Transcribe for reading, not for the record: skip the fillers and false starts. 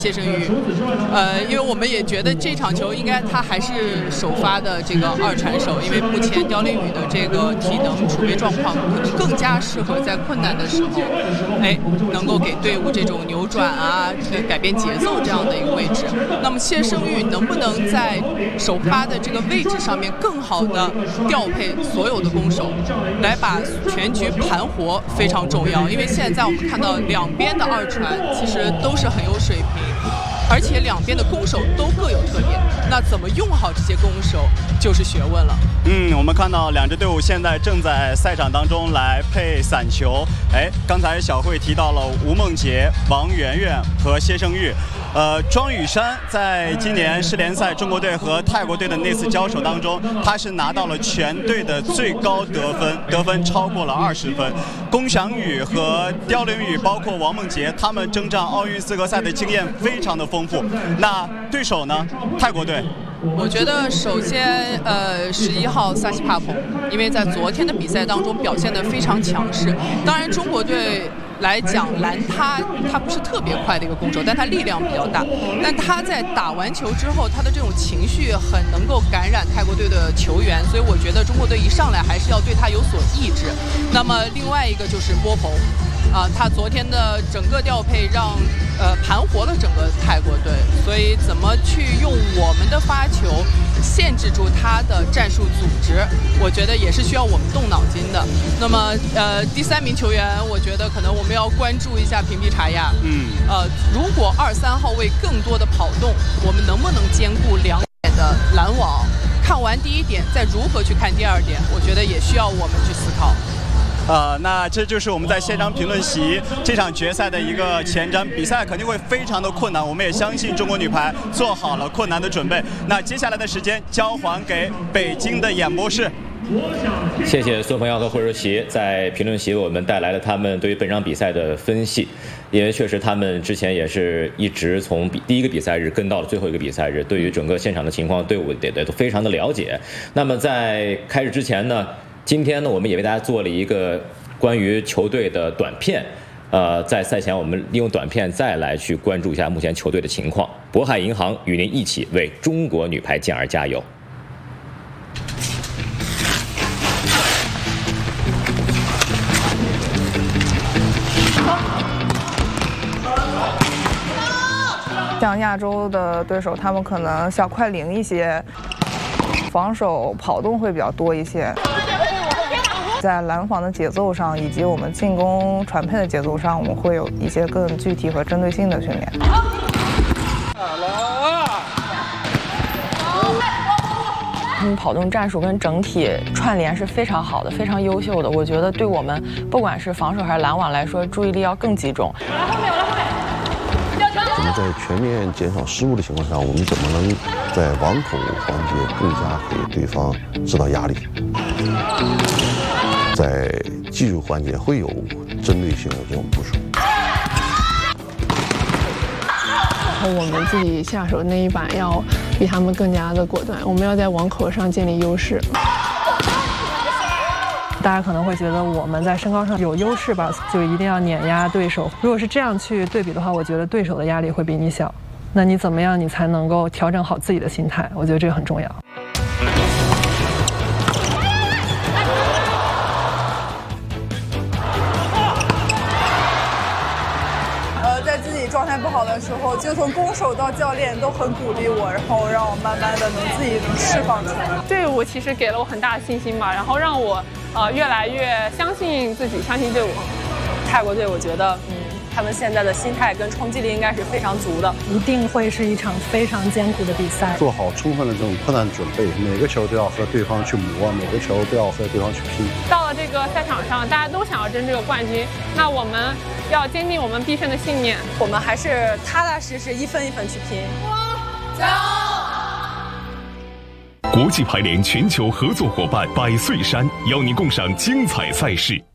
谢胜玉，因为我们也觉得这场球应该他还是首发的这个二传手，因为目前刁琳宇的这个体能储备状况可能更加适合在困难的时候，能够给队伍这种扭转啊、改变节奏这样的一个位置。那么谢胜玉能不能在首发的这个位置上面更好的调配所有的攻手，来把全局盘活非常重要。因为现在我们看到两边的二传其实都是很有水平。而且两边的攻手都各有特点，那怎么用好这些攻手就是学问了。 我们看到两支队伍现在正在赛场当中来配散球。刚才小慧提到了吴梦洁、王媛媛和谢胜玉。庄宇珊在今年世联赛中国队和泰国队的那次交手当中，他是拿到了全队的最高得分超过了20分。龚翔宇和刁琳宇，包括王梦洁，他们征战奥运资格赛的经验非常的丰富。那对手呢？泰国队。 我觉得首先11号萨西帕蓬，因为在昨天的比赛当中表现得非常强势。当然中国队来讲，兰他不是特别快的一个攻手，但他力量比较大。但他在打完球之后，他的这种情绪很能够感染泰国队的球员，所以我觉得中国队一上来还是要对他有所抑制。那么另外一个就是波鹏，他昨天的整个调配让盘活了整个泰国队，所以怎么去用我们的发球限制住他的战术组织，我觉得也是需要我们动脑筋的。那么第3名球员，我觉得可能我们要关注一下屏蔽查亚。如果2、3号位更多的跑动，我们能不能兼顾2点的拦网？看完第1点，再如何去看第2点，我觉得也需要我们去思考。 那这就是我们在现场评论席这场决赛的一个前瞻，比赛肯定会非常的困难，我们也相信中国女排做好了困难的准备。那接下来的时间交还给北京的演播室。 谢谢孙鹏耀和霍若琪在评论席为我们带来了他们对于本场比赛的分析，因为确实他们之前也是一直从第一个比赛日跟到了最后一个比赛日，对于整个现场的情况队伍也都非常的了解。那么在开始之前呢，今天呢，我们也为大家做了一个关于球队的短片。在赛前，我们利用短片再来去关注一下目前球队的情况。渤海银行与您一起为中国女排健儿加油。 像亚洲的对手，他们可能小快灵一些，防守跑动会比较多一些。在拦防的节奏上，以及我们进攻传配的节奏上，我们会有一些更具体和针对性的训练。 跑动战术跟整体串联是非常好的，非常优秀的。我觉得对我们不管是防守还是拦网来说，注意力要更集中。 怎么在全面减少失误的情况下，我们怎么能在网口环节更加给对方制造压力？在技术环节会有针对性的这种部署。 我们自己下手那一板要比他们更加的果断，我们要在网口上建立优势。 大家可能会觉得我们在身高上有优势吧，就一定要碾压对手。如果是这样去对比的话，我觉得对手的压力会比你小。那你怎么样，你才能够调整好自己的心态？我觉得这个很重要。 在自己状态不好的时候，就从攻手到教练都很鼓励我，然后让我慢慢的自己能释放出来。 队伍其实给了我很大的信心吧，然后让我越来越相信自己，相信队伍。 泰国队我觉得他们现在的心态跟冲击力应该是非常足的， 一定会是一场非常艰苦的比赛。 做好充分的这种困难准备，每个球都要和对方去磨，每个球都要和对方去拼。 到了这个赛场上，大家都想要争这个冠军，那我们要坚定我们必胜的信念， 我们还是踏踏实实一分一分去拼。加油！ 国际排联全球合作伙伴百岁山邀您共赏精彩赛事。